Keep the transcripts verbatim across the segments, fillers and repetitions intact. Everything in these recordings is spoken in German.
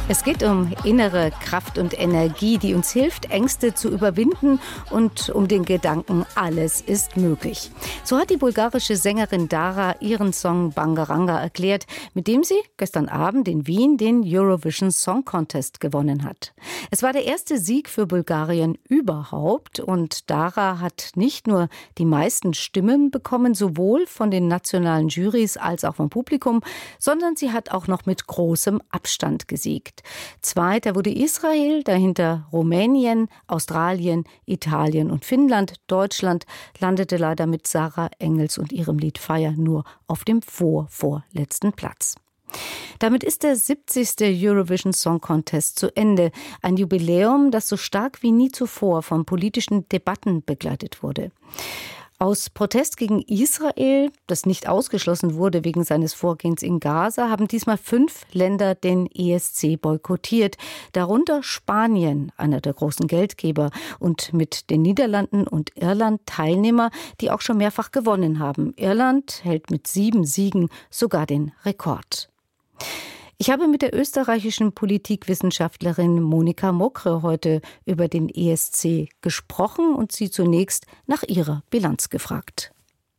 Es geht um innere Kraft und Energie, die uns hilft, Ängste zu überwinden und um den Gedanken, alles ist möglich. So hat die bulgarische Sängerin Dara ihren Song Bangaranga erklärt, mit dem sie gestern Abend in Wien den Eurovision Song Contest gewonnen hat. Es war der erste Sieg für Bulgarien überhaupt und Dara hat nicht nur die meisten Stimmen bekommen, sowohl von den nationalen Jurys als auch vom Publikum, sondern sie hat auch noch mit großem Abstand gesiegt. Zweiter wurde Israel, dahinter Rumänien, Australien, Italien und Finnland. Deutschland landete leider mit Sarah Engels und ihrem Lied Fire nur auf dem vorvorletzten Platz. Damit ist der siebzigste Eurovision Song Contest zu Ende. Ein Jubiläum, das so stark wie nie zuvor von politischen Debatten begleitet wurde. Aus Protest gegen Israel, das nicht ausgeschlossen wurde wegen seines Vorgehens in Gaza, haben diesmal fünf Länder den E S C boykottiert. Darunter Spanien, einer der großen Geldgeber, und mit den Niederlanden und Irland Teilnehmer, die auch schon mehrfach gewonnen haben. Irland hält mit sieben Siegen sogar den Rekord. Ich habe mit der österreichischen Politikwissenschaftlerin Monika Mokre heute über den E S C gesprochen und sie zunächst nach ihrer Bilanz gefragt.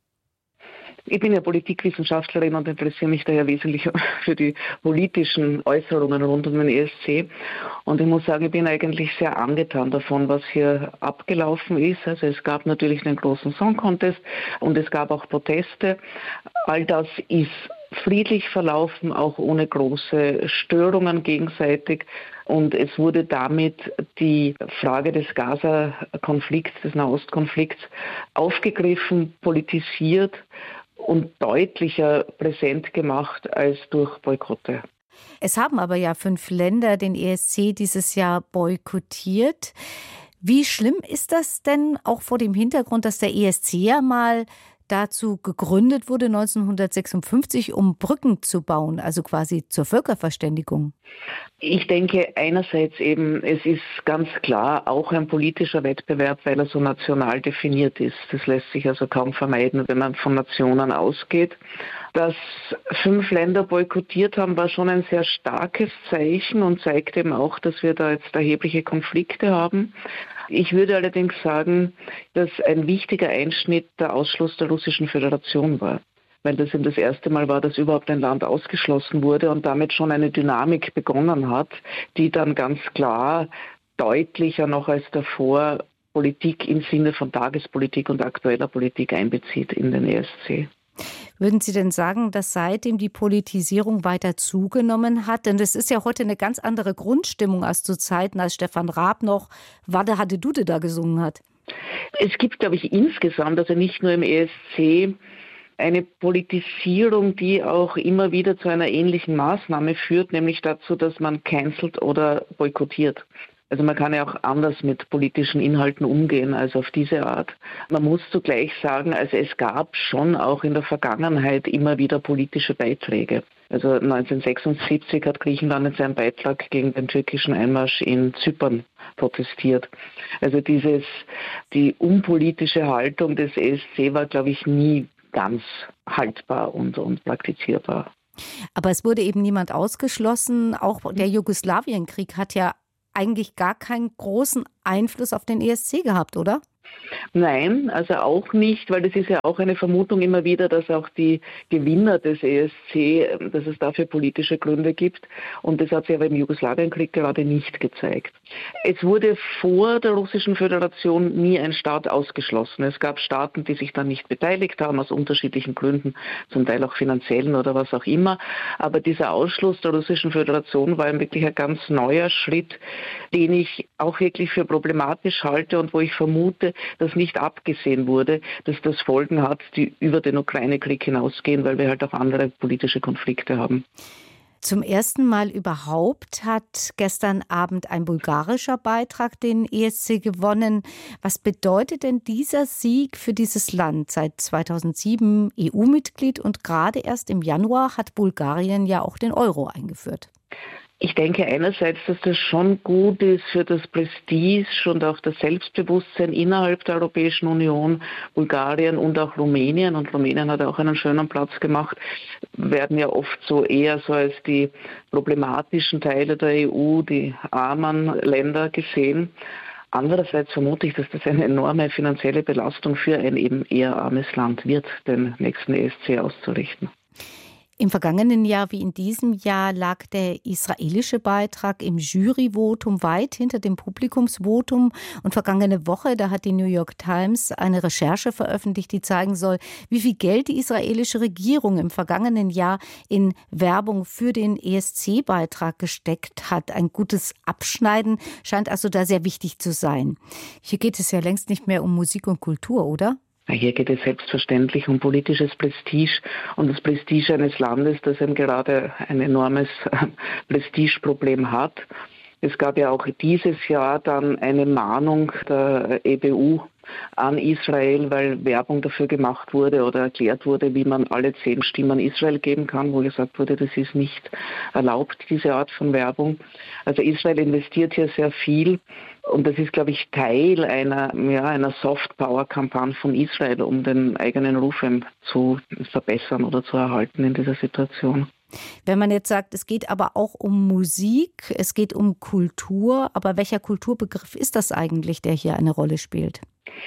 Ich bin ja Politikwissenschaftlerin und interessiere mich daher wesentlich für die politischen Äußerungen rund um den E S C. Und ich muss sagen, ich bin eigentlich sehr angetan davon, was hier abgelaufen ist. Also es gab natürlich den großen Song Contest und es gab auch Proteste. All das ist friedlich verlaufen, auch ohne große Störungen gegenseitig. Und es wurde damit die Frage des Gaza-Konflikts, des Nahostkonflikts aufgegriffen, politisiert und deutlicher präsent gemacht als durch Boykotte. Es haben aber ja fünf Länder den E S C dieses Jahr boykottiert. Wie schlimm ist das denn auch vor dem Hintergrund, dass der E S C ja mal dazu gegründet wurde neunzehnhundertsechsundfünfzig, um Brücken zu bauen, also quasi zur Völkerverständigung? Ich denke einerseits eben, es ist ganz klar auch ein politischer Wettbewerb, weil er so national definiert ist. Das lässt sich also kaum vermeiden, wenn man von Nationen ausgeht. Dass fünf Länder boykottiert haben, war schon ein sehr starkes Zeichen und zeigt eben auch, dass wir da jetzt erhebliche Konflikte haben. Ich würde allerdings sagen, dass ein wichtiger Einschnitt der Ausschluss der Russischen Föderation war, weil das eben das erste Mal war, dass überhaupt ein Land ausgeschlossen wurde und damit schon eine Dynamik begonnen hat, die dann ganz klar deutlicher noch als davor Politik im Sinne von Tagespolitik und aktueller Politik einbezieht in den E S C. Würden Sie denn sagen, dass seitdem die Politisierung weiter zugenommen hat? Denn das ist ja heute eine ganz andere Grundstimmung als zu Zeiten, als Stefan Raab noch Wadde Hadde Dudde da gesungen hat. Es gibt, glaube ich, insgesamt, also nicht nur im E S C, eine Politisierung, die auch immer wieder zu einer ähnlichen Maßnahme führt, nämlich dazu, dass man cancelt oder boykottiert. Also man kann ja auch anders mit politischen Inhalten umgehen als auf diese Art. Man muss zugleich sagen, also es gab schon auch in der Vergangenheit immer wieder politische Beiträge. Also neunzehnhundertsechsundsiebzig hat Griechenland in seinem Beitrag gegen den türkischen Einmarsch in Zypern protestiert. Also dieses, die unpolitische Haltung des E S C war, glaube ich, nie ganz haltbar und, und praktizierbar. Aber es wurde eben niemand ausgeschlossen. Auch der Jugoslawienkrieg hat ja eigentlich gar keinen großen Einfluss auf den E S C gehabt, oder? Nein, also auch nicht, weil das ist ja auch eine Vermutung immer wieder, dass auch die Gewinner des E S C, dass es dafür politische Gründe gibt. Und das hat sich aber im Jugoslawienkrieg gerade nicht gezeigt. Es wurde vor der Russischen Föderation nie ein Staat ausgeschlossen. Es gab Staaten, die sich dann nicht beteiligt haben, aus unterschiedlichen Gründen, zum Teil auch finanziellen oder was auch immer. Aber dieser Ausschluss der Russischen Föderation war wirklich ein ganz neuer Schritt, den ich auch wirklich für problematisch halte und wo ich vermute, dass nicht abgesehen wurde, dass das Folgen hat, die über den Ukraine-Krieg hinausgehen, weil wir halt auch andere politische Konflikte haben. Zum ersten Mal überhaupt hat gestern Abend ein bulgarischer Beitrag den E S C gewonnen. Was bedeutet denn dieser Sieg für dieses Land? Seit zweitausendsieben E U-Mitglied und gerade erst im Januar hat Bulgarien ja auch den Euro eingeführt. Ich denke einerseits, dass das schon gut ist für das Prestige und auch das Selbstbewusstsein innerhalb der Europäischen Union. Bulgarien und auch Rumänien, und Rumänien hat auch einen schönen Platz gemacht, werden ja oft so eher so als die problematischen Teile der E U, die armen Länder gesehen. Andererseits vermute ich, dass das eine enorme finanzielle Belastung für ein eben eher armes Land wird, den nächsten E S C auszurichten. Im vergangenen Jahr wie in diesem Jahr lag der israelische Beitrag im Juryvotum weit hinter dem Publikumsvotum. Und vergangene Woche, da hat die New York Times eine Recherche veröffentlicht, die zeigen soll, wie viel Geld die israelische Regierung im vergangenen Jahr in Werbung für den E S C-Beitrag gesteckt hat. Ein gutes Abschneiden scheint also da sehr wichtig zu sein. Hier geht es ja längst nicht mehr um Musik und Kultur, oder? Hier geht es selbstverständlich um politisches Prestige und das Prestige eines Landes, das eben gerade ein enormes Prestigeproblem hat. Es gab ja auch dieses Jahr dann eine Mahnung der E B U an Israel, weil Werbung dafür gemacht wurde oder erklärt wurde, wie man alle zehn Stimmen Israel geben kann, wo gesagt wurde, das ist nicht erlaubt, diese Art von Werbung. Also Israel investiert hier sehr viel und das ist, glaube ich, Teil einer, ja, einer Soft-Power-Kampagne von Israel, um den eigenen Ruf zu verbessern oder zu erhalten in dieser Situation. Wenn man jetzt sagt, es geht aber auch um Musik, es geht um Kultur, aber welcher Kulturbegriff ist das eigentlich, der hier eine Rolle spielt?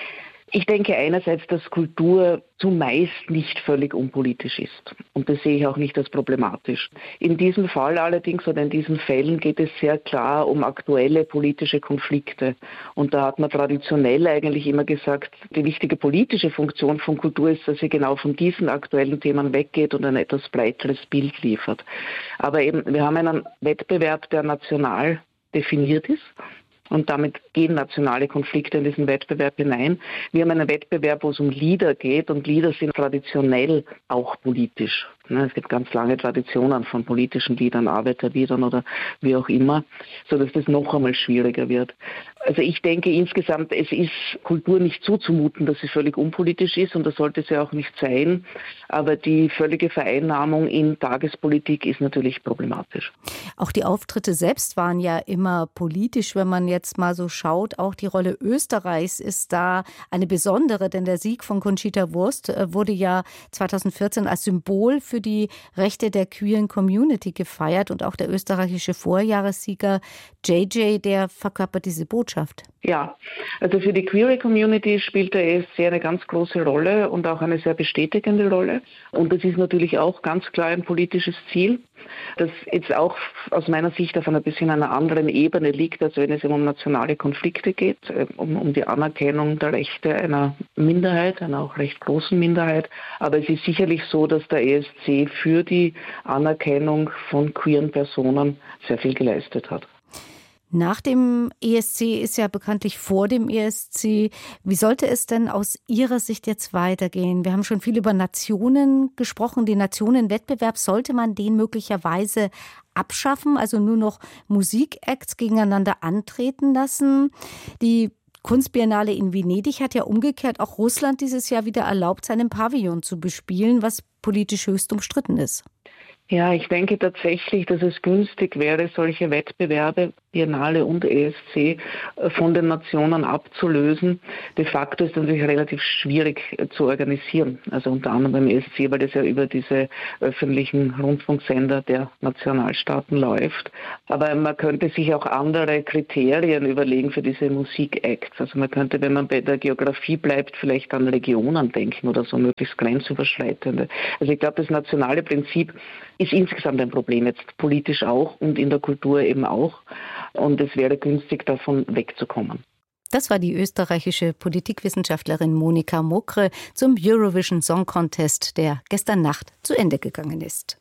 Ich denke einerseits, dass Kultur zumeist nicht völlig unpolitisch ist. Und das sehe ich auch nicht als problematisch. In diesem Fall allerdings oder in diesen Fällen geht es sehr klar um aktuelle politische Konflikte. Und da hat man traditionell eigentlich immer gesagt, die wichtige politische Funktion von Kultur ist, dass sie genau von diesen aktuellen Themen weggeht und ein etwas breiteres Bild liefert. Aber eben, wir haben einen Wettbewerb, der national definiert ist. Und damit gehen nationale Konflikte in diesen Wettbewerb hinein. Wir haben einen Wettbewerb, wo es um Lieder geht und Lieder sind traditionell auch politisch. Es gibt ganz lange Traditionen von politischen Liedern, Arbeiterliedern oder wie auch immer, sodass das noch einmal schwieriger wird. Also ich denke insgesamt, es ist Kultur nicht zuzumuten, dass sie völlig unpolitisch ist und das sollte sie auch nicht sein. Aber die völlige Vereinnahmung in Tagespolitik ist natürlich problematisch. Auch die Auftritte selbst waren ja immer politisch, wenn man jetzt mal so schaut. Auch die Rolle Österreichs ist da eine besondere, denn der Sieg von Conchita Wurst wurde ja zweitausendvierzehn als Symbol für die Rechte der queeren Community gefeiert und auch der österreichische Vorjahressieger J J, der verkörpert diese Botschaft. Ja, also für die queere Community spielt der E S C eine ganz große Rolle und auch eine sehr bestätigende Rolle. Und das ist natürlich auch ganz klar ein politisches Ziel, das jetzt auch aus meiner Sicht auf einer bisschen einer anderen Ebene liegt, als wenn es um nationale Konflikte geht, um, um die Anerkennung der Rechte einer Minderheit, einer auch recht großen Minderheit. Aber es ist sicherlich so, dass der E S C für die Anerkennung von queeren Personen sehr viel geleistet hat. Nach dem E S C ist ja bekanntlich vor dem E S C. Wie sollte es denn aus Ihrer Sicht jetzt weitergehen? Wir haben schon viel über Nationen gesprochen. Den Nationenwettbewerb, sollte man den möglicherweise abschaffen, also nur noch Musikacts gegeneinander antreten lassen? Die Kunstbiennale in Venedig hat ja umgekehrt auch Russland dieses Jahr wieder erlaubt, seinen Pavillon zu bespielen, was politisch höchst umstritten ist. Ja, ich denke tatsächlich, dass es günstig wäre, solche Wettbewerbe, Biennale und E S C, von den Nationen abzulösen. De facto ist es natürlich relativ schwierig zu organisieren, also unter anderem beim E S C, weil das ja über diese öffentlichen Rundfunksender der Nationalstaaten läuft. Aber man könnte sich auch andere Kriterien überlegen für diese Musikacts. Also man könnte, wenn man bei der Geografie bleibt, vielleicht an Regionen denken oder so, möglichst grenzüberschreitende. Also ich glaube, das nationale Prinzip ist insgesamt ein Problem, jetzt politisch auch und in der Kultur eben auch. Und es wäre günstig, davon wegzukommen. Das war die österreichische Politikwissenschaftlerin Monika Mokre zum Eurovision Song Contest, der gestern Nacht zu Ende gegangen ist.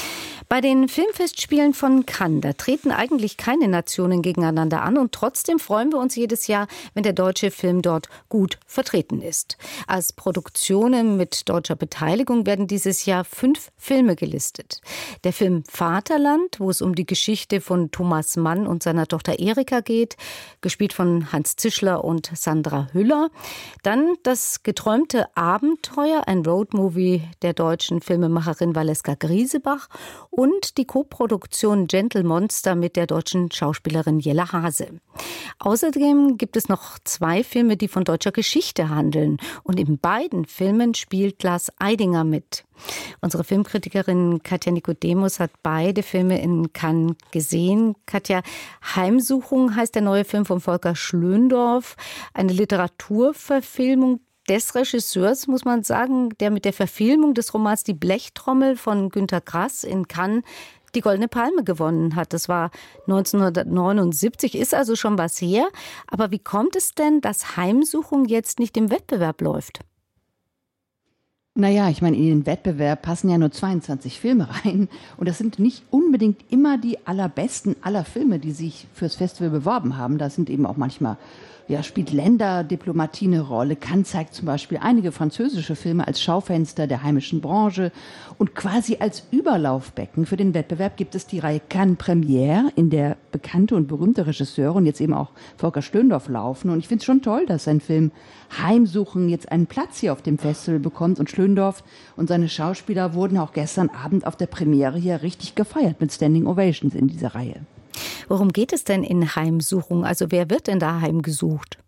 Bei den Filmfestspielen von Cannes, da treten eigentlich keine Nationen gegeneinander an und trotzdem freuen wir uns jedes Jahr, wenn der deutsche Film dort gut vertreten ist. Als Produktionen mit deutscher Beteiligung werden dieses Jahr fünf Filme gelistet. Der Film Vaterland, wo es um die Geschichte von Thomas Mann und seiner Tochter Erika geht, gespielt von Hans Zischler und Sandra Hüller. Dann Das geträumte Abenteuer, ein Roadmovie der deutschen Filmemacherin Valeska Griesebach. und die Koproduktion Gentle Monster mit der deutschen Schauspielerin Jelle Hase. Außerdem gibt es noch zwei Filme, die von deutscher Geschichte handeln. Und in beiden Filmen spielt Lars Eidinger mit. Unsere Filmkritikerin Katja Nikodemus hat beide Filme in Cannes gesehen. Katja, Heimsuchung heißt der neue Film von Volker Schlöndorff. Eine Literaturverfilmung des Regisseurs, muss man sagen, der mit der Verfilmung des Romans Die Blechtrommel von Günter Grass in Cannes die Goldene Palme gewonnen hat. Das war neunzehnhundertneunundsiebzig, ist also schon was her. Aber wie kommt es denn, dass Heimsuchung jetzt nicht im Wettbewerb läuft? Naja, ich meine, in den Wettbewerb passen ja nur zweiundzwanzig Filme rein. Und das sind nicht unbedingt immer die allerbesten aller Filme, die sich fürs Festival beworben haben. Da sind eben auch manchmal, ja, spielt Länderdiplomatie eine Rolle. Cannes zeigt zum Beispiel einige französische Filme als Schaufenster der heimischen Branche. Und quasi als Überlaufbecken für den Wettbewerb gibt es die Reihe Cannes Premiere, in der bekannte und berühmte Regisseure und jetzt eben auch Volker Schlöndorff laufen. Und ich finde es schon toll, dass sein Film Heimsuchen jetzt einen Platz hier auf dem Festival bekommt. Und Schlöndorff und seine Schauspieler wurden auch gestern Abend auf der Premiere hier richtig gefeiert mit Standing Ovations in dieser Reihe. Worum geht es denn in Heimsuchung? Also wer wird denn da heimgesucht?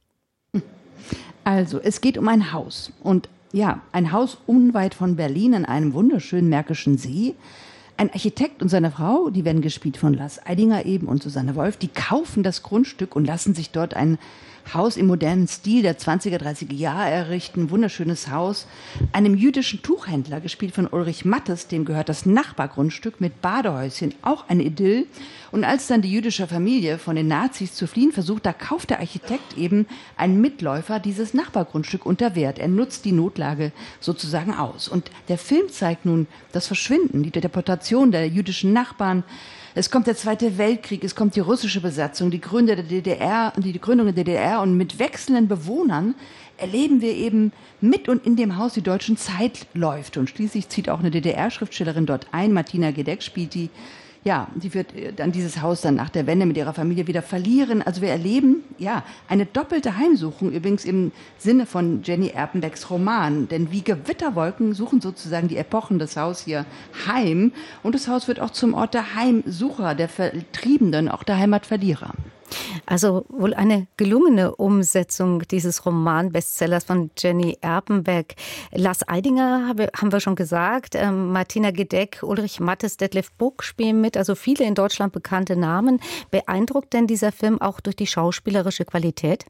Also, es geht um ein Haus. Und ja, ein Haus unweit von Berlin an einem wunderschönen Märkischen See. Ein Architekt und seine Frau, die werden gespielt von Lars Eidinger eben und Susanne Wolf, die kaufen das Grundstück und lassen sich dort ein Haus im modernen Stil der zwanziger, dreißiger Jahre errichten. Wunderschönes Haus. Einem jüdischen Tuchhändler, gespielt von Ulrich Mattes, dem gehört das Nachbargrundstück mit Badehäuschen, auch ein Idyll. Und als dann die jüdische Familie von den Nazis zu fliehen versucht, da kauft der Architekt eben einen Mitläufer dieses Nachbargrundstück unter Wert. Er nutzt die Notlage sozusagen aus. Und der Film zeigt nun das Verschwinden, die Deportation der jüdischen Nachbarn. Es kommt der Zweite Weltkrieg, es kommt die russische Besatzung, die Gründung der D D R, die Gründung der D D R und mit wechselnden Bewohnern erleben wir eben mit und in dem Haus die deutschen Zeit läuft. Und schließlich zieht auch eine D D R-Schriftstellerin dort ein, Martina Gedeck spielt die. Ja, die wird dann dieses Haus dann nach der Wende mit ihrer Familie wieder verlieren. Also wir erleben, ja, eine doppelte Heimsuchung, übrigens im Sinne von Jenny Erpenbecks Roman. Denn wie Gewitterwolken suchen sozusagen die Epochen das Haus hier heim. Und das Haus wird auch zum Ort der Heimsucher, der Vertriebenen, auch der Heimatverlierer. Also wohl eine gelungene Umsetzung dieses Roman-Bestsellers von Jenny Erpenbeck. Lars Eidinger haben wir schon gesagt, ähm, Martina Gedeck, Ulrich Mattes, Detlef Buck spielen mit, also viele in Deutschland bekannte Namen. Beeindruckt denn dieser Film auch durch die schauspielerische Qualität?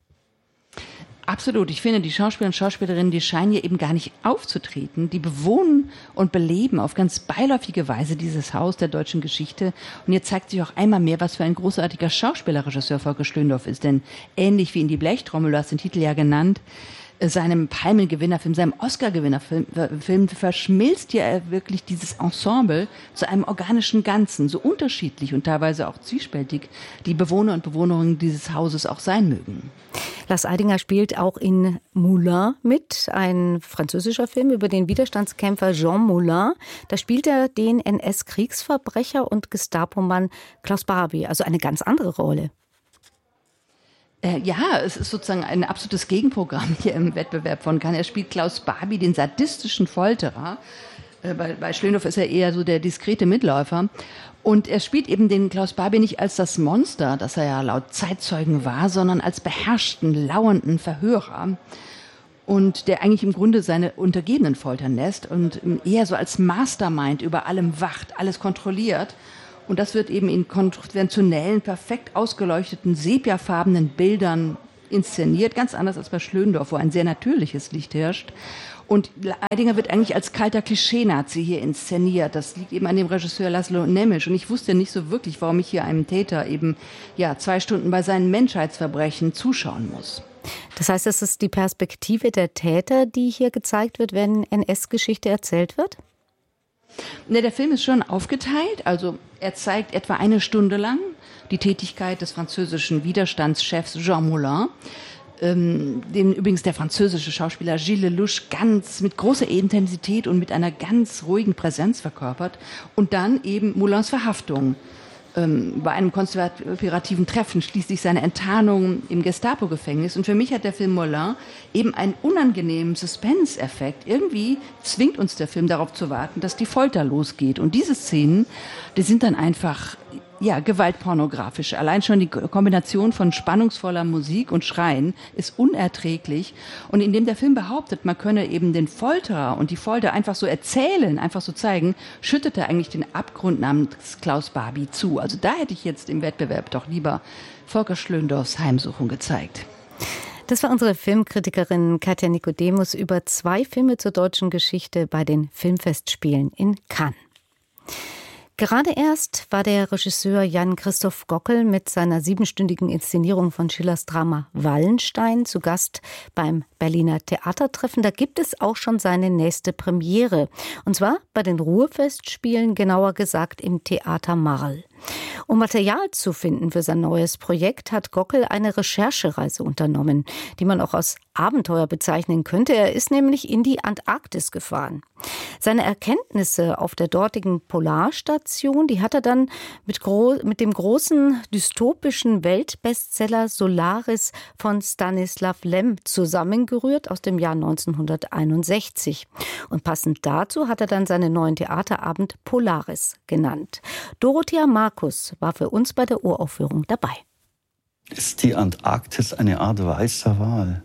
Absolut. Ich finde, die Schauspieler und Schauspielerinnen, die scheinen hier eben gar nicht aufzutreten. Die bewohnen und beleben auf ganz beiläufige Weise dieses Haus der deutschen Geschichte. Und hier zeigt sich auch einmal mehr, was für ein großartiger Schauspielerregisseur Volker Schlöndorff ist. Denn ähnlich wie in Die Blechtrommel, du hast den Titel ja genannt, seinem Palmengewinnerfilm, seinem Oscar-Gewinnerfilm Film, verschmilzt ja wirklich dieses Ensemble zu einem organischen Ganzen, so unterschiedlich und teilweise auch zwiespältig die Bewohner und Bewohnerinnen dieses Hauses auch sein mögen. Lars Eidinger spielt auch in Moulin mit, ein französischer Film über den Widerstandskämpfer Jean Moulin. Da spielt er den N S-Kriegsverbrecher und Gestapo-Mann Klaus Barbie, also eine ganz andere Rolle. Äh, ja, es ist sozusagen ein absolutes Gegenprogramm hier im Wettbewerb von Cannes. Er spielt Klaus Barbie, den sadistischen Folterer. Äh, bei, bei Schlöndorff ist er eher so der diskrete Mitläufer. Und er spielt eben den Klaus Barbie nicht als das Monster, das er ja laut Zeitzeugen war, sondern als beherrschten, lauernden Verhörer. Und der eigentlich im Grunde seine Untergebenen foltern lässt und eher so als Mastermind über allem wacht, alles kontrolliert. Und das wird eben in konventionellen, perfekt ausgeleuchteten, sepiafarbenen Bildern inszeniert. Ganz anders als bei Schlöndorff, wo ein sehr natürliches Licht herrscht. Und Eidinger wird eigentlich als kalter Klischee-Nazi hier inszeniert. Das liegt eben an dem Regisseur Laszlo Nemes. Und ich wusste nicht so wirklich, warum ich hier einem Täter eben ja zwei Stunden bei seinen Menschheitsverbrechen zuschauen muss. Das heißt, es ist die Perspektive der Täter, die hier gezeigt wird, wenn N S-Geschichte erzählt wird? Ne, der Film ist schon aufgeteilt. Also er zeigt etwa eine Stunde lang die Tätigkeit des französischen Widerstandschefs Jean Moulin, ähm, den übrigens der französische Schauspieler Gilles Lelouch ganz mit großer Intensität und mit einer ganz ruhigen Präsenz verkörpert. Und dann eben Moulins Verhaftung. ähm, bei einem konspirativen Treffen, schließlich seine Enttarnung im Gestapo-Gefängnis. Und für mich hat der Film Moulin eben einen unangenehmen Suspense-Effekt. Irgendwie zwingt uns der Film darauf zu warten, dass die Folter losgeht. Und diese Szenen, die sind dann einfach, ja, gewaltpornografisch. Allein schon die Kombination von spannungsvoller Musik und Schreien ist unerträglich. Und indem der Film behauptet, man könne eben den Folterer und die Folter einfach so erzählen, einfach so zeigen, schüttet er eigentlich den Abgrund namens Klaus Barbie zu. Also da hätte ich jetzt im Wettbewerb doch lieber Volker Schlöndorffs Heimsuchung gezeigt. Das war unsere Filmkritikerin Katja Nikodemus über zwei Filme zur deutschen Geschichte bei den Filmfestspielen in Cannes. Gerade erst war der Regisseur Jan-Christoph Gockel mit seiner siebenstündigen Inszenierung von Schillers Drama Wallenstein zu Gast beim Berliner Theatertreffen. Da gibt es auch schon seine nächste Premiere. Und zwar bei den Ruhrfestspielen, genauer gesagt im Theater Marl. Um Material zu finden für sein neues Projekt, hat Gockel eine Recherchereise unternommen, die man auch als Abenteuer bezeichnen könnte. Er ist nämlich in die Antarktis gefahren. Seine Erkenntnisse auf der dortigen Polarstation, die hat er dann mit, gro- mit dem großen dystopischen Weltbestseller Solaris von Stanislav Lem zusammengerührt aus dem Jahr neunzehnhunderteinundsechzig. Und passend dazu hat er dann seinen neuen Theaterabend Polaris genannt. Dorothea Markus war für uns bei der Uraufführung dabei. Ist die Antarktis eine Art weißer Wal?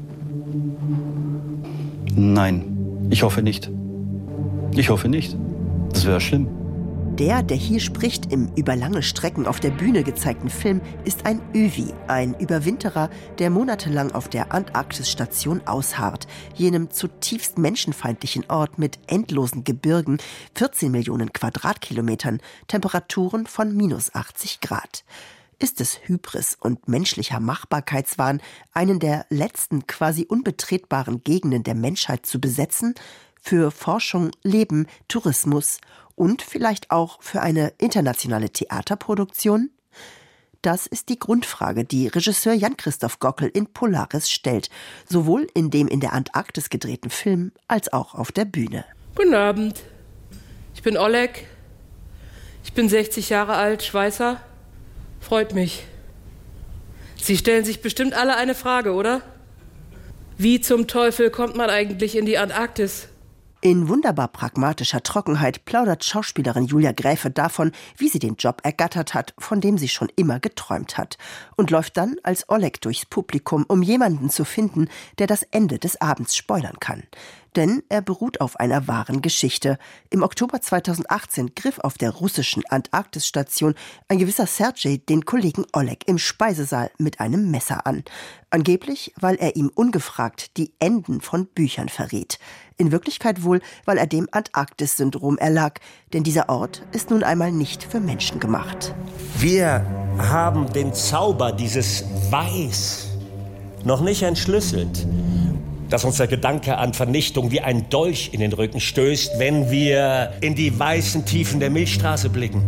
Nein, ich hoffe nicht. Ich hoffe nicht. Das wäre schlimm. Der, der hier spricht, im über lange Strecken auf der Bühne gezeigten Film, ist ein Övi, ein Überwinterer, der monatelang auf der Antarktisstation ausharrt, jenem zutiefst menschenfeindlichen Ort mit endlosen Gebirgen, vierzehn Millionen Quadratkilometern, Temperaturen von minus achtzig Grad. Ist es Hybris und menschlicher Machbarkeitswahn, einen der letzten quasi unbetretbaren Gegenden der Menschheit zu besetzen? Für Forschung, Leben, Tourismus und vielleicht auch für eine internationale Theaterproduktion? Das ist die Grundfrage, die Regisseur Jan-Christoph Gockel in Polaris stellt, sowohl in dem in der Antarktis gedrehten Film als auch auf der Bühne. Guten Abend, ich bin Oleg, ich bin sechzig Jahre alt, Schweißer. Freut mich. Sie stellen sich bestimmt alle eine Frage, oder? Wie zum Teufel kommt man eigentlich in die Antarktis? In wunderbar pragmatischer Trockenheit plaudert Schauspielerin Julia Gräfe davon, wie sie den Job ergattert hat, von dem sie schon immer geträumt hat. Und läuft dann als Oleg durchs Publikum, um jemanden zu finden, der das Ende des Abends spoilern kann. Denn er beruht auf einer wahren Geschichte. Im Oktober zweitausendachtzehn griff auf der russischen Antarktisstation ein gewisser Sergej den Kollegen Oleg im Speisesaal mit einem Messer an. Angeblich, weil er ihm ungefragt die Enden von Büchern verriet. In Wirklichkeit wohl, weil er dem Antarktis-Syndrom erlag. Denn dieser Ort ist nun einmal nicht für Menschen gemacht. Wir haben den Zauber dieses Weiß noch nicht entschlüsselt, dass uns der Gedanke an Vernichtung wie ein Dolch in den Rücken stößt, wenn wir in die weißen Tiefen der Milchstraße blicken.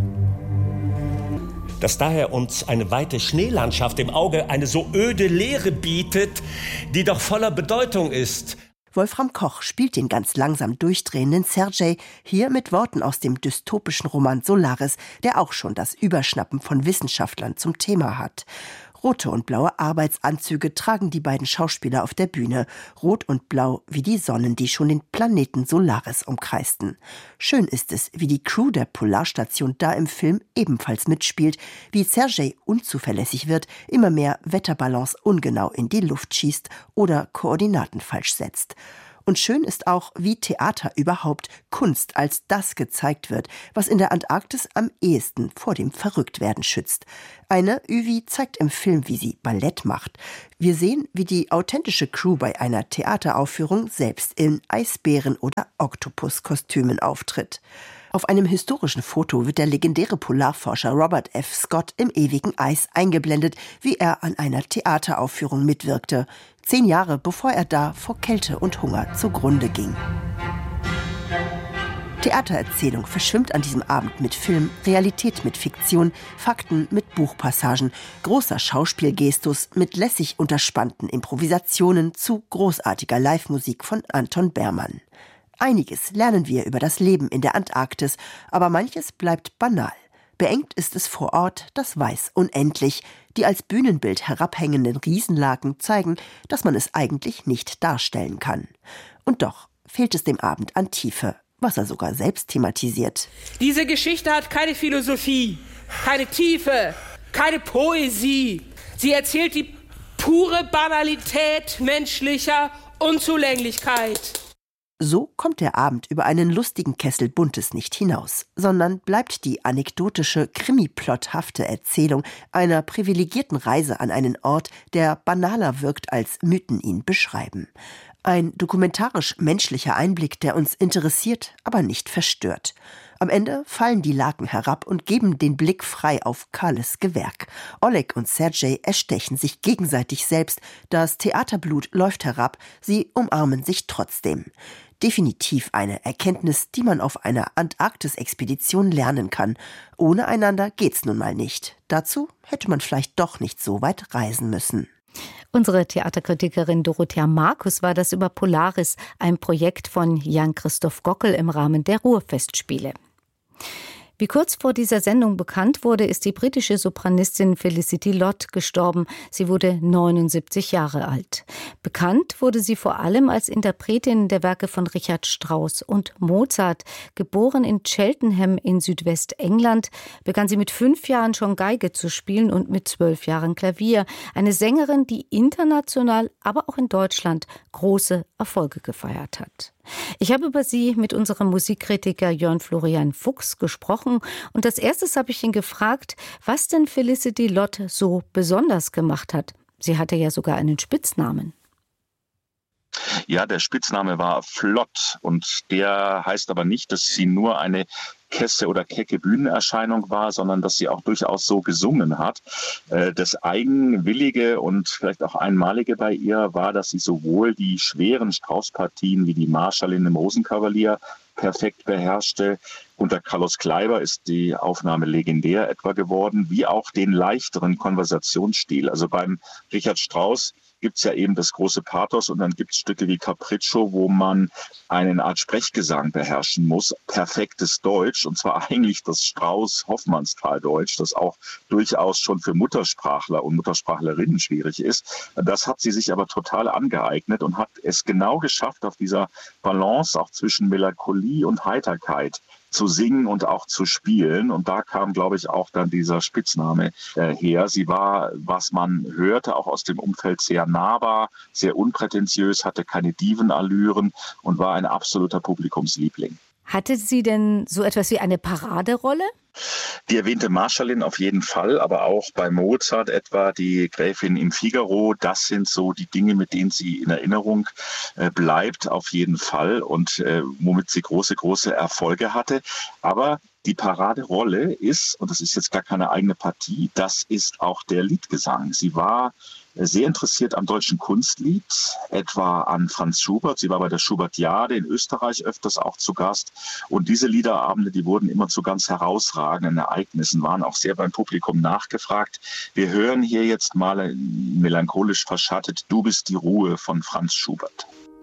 Dass daher uns eine weite Schneelandschaft im Auge eine so öde Leere bietet, die doch voller Bedeutung ist. Wolfram Koch spielt den ganz langsam durchdrehenden Sergej, hier mit Worten aus dem dystopischen Roman Solaris, der auch schon das Überschnappen von Wissenschaftlern zum Thema hat. Rote und blaue Arbeitsanzüge tragen die beiden Schauspieler auf der Bühne. Rot und blau wie die Sonnen, die schon den Planeten Solaris umkreisten. Schön ist es, wie die Crew der Polarstation da im Film ebenfalls mitspielt, wie Sergej unzuverlässig wird, immer mehr Wetterballons ungenau in die Luft schießt oder Koordinaten falsch setzt. Und schön ist auch, wie Theater überhaupt, Kunst als das gezeigt wird, was in der Antarktis am ehesten vor dem Verrücktwerden schützt. Eine Övi zeigt im Film, wie sie Ballett macht. Wir sehen, wie die authentische Crew bei einer Theateraufführung selbst in Eisbären- oder Oktopuskostümen auftritt. Auf einem historischen Foto wird der legendäre Polarforscher Robert F. Scott im ewigen Eis eingeblendet, wie er an einer Theateraufführung mitwirkte. Zehn Jahre bevor er da vor Kälte und Hunger zugrunde ging. Theatererzählung verschwimmt an diesem Abend mit Film, Realität mit Fiktion, Fakten mit Buchpassagen, großer Schauspielgestus mit lässig unterspannten Improvisationen zu großartiger Live-Musik von Anton Bermann. Einiges lernen wir über das Leben in der Antarktis, aber manches bleibt banal. Beengt ist es vor Ort, das weiß unendlich. Die als Bühnenbild herabhängenden Riesenlaken zeigen, dass man es eigentlich nicht darstellen kann. Und doch fehlt es dem Abend an Tiefe, was er sogar selbst thematisiert. Diese Geschichte hat keine Philosophie, keine Tiefe, keine Poesie. Sie erzählt die pure Banalität menschlicher Unzulänglichkeit. So kommt der Abend über einen lustigen Kessel Buntes nicht hinaus, sondern bleibt die anekdotische, krimiplotthafte Erzählung einer privilegierten Reise an einen Ort, der banaler wirkt, als Mythen ihn beschreiben. Ein dokumentarisch-menschlicher Einblick, der uns interessiert, aber nicht verstört. Am Ende fallen die Laken herab und geben den Blick frei auf Karles Gewerk. Oleg und Sergej erstechen sich gegenseitig selbst. Das Theaterblut läuft herab, sie umarmen sich trotzdem. Definitiv eine Erkenntnis, die man auf einer Antarktis-Expedition lernen kann. Ohne einander geht's nun mal nicht. Dazu hätte man vielleicht doch nicht so weit reisen müssen. Unsere Theaterkritikerin Dorothea Markus war das über Polaris, ein Projekt von Jan-Christoph Gockel im Rahmen der Ruhrfestspiele. Wie kurz vor dieser Sendung bekannt wurde, ist die britische Sopranistin Felicity Lott gestorben. Sie wurde neunundsiebzig Jahre alt. Bekannt wurde sie vor allem als Interpretin der Werke von Richard Strauss und Mozart. Geboren in Cheltenham in Südwestengland, begann sie mit fünf Jahren schon Geige zu spielen und mit zwölf Jahren Klavier. Eine Sängerin, die international, aber auch in Deutschland große Erfolge gefeiert hat. Ich habe über sie mit unserem Musikkritiker Jörn Florian Fuchs gesprochen und als erstes habe ich ihn gefragt, was denn Felicity Lott so besonders gemacht hat. Sie hatte ja sogar einen Spitznamen. Ja, der Spitzname war Flott und der heißt aber nicht, dass sie nur eine kesse oder kecke Bühnenerscheinung war, sondern dass sie auch durchaus so gesungen hat. Das Eigenwillige und vielleicht auch Einmalige bei ihr war, dass sie sowohl die schweren Strauss-Partien wie die Marschallin im Rosenkavalier perfekt beherrschte. Unter Carlos Kleiber ist die Aufnahme legendär etwa geworden, wie auch den leichteren Konversationsstil. Also beim Richard Strauss gibt es ja eben das große Pathos und dann gibt es Stücke wie Capriccio, wo man eine Art Sprechgesang beherrschen muss. Perfektes Deutsch, und zwar eigentlich das Strauss-Hoffmannsthal-Deutsch, das auch durchaus schon für Muttersprachler und Muttersprachlerinnen schwierig ist. Das hat sie sich aber total angeeignet und hat es genau geschafft, auf dieser Balance auch zwischen Melancholie und Heiterkeit zu singen und auch zu spielen. Und da kam, glaube ich, auch dann dieser Spitzname äh, her. Sie war, was man hörte, auch aus dem Umfeld sehr nahbar, sehr unprätentiös, hatte keine Divenallüren und war ein absoluter Publikumsliebling. Hatte sie denn so etwas wie eine Paraderolle? Die erwähnte Marschallin auf jeden Fall, aber auch bei Mozart etwa die Gräfin im Figaro. Das sind so die Dinge, mit denen sie in Erinnerung äh, bleibt, auf jeden Fall und äh, womit sie große, große Erfolge hatte. Aber die Paraderolle ist, und das ist jetzt gar keine eigene Partie, das ist auch der Liedgesang. Sie war sehr interessiert am deutschen Kunstlied, etwa an Franz Schubert. Sie war bei der Schubertiade in Österreich öfters auch zu Gast. Und diese Liederabende, die wurden immer zu ganz herausragenden Ereignissen, waren auch sehr beim Publikum nachgefragt. Wir hören hier jetzt mal melancholisch verschattet "Du bist die Ruhe" von Franz Schubert.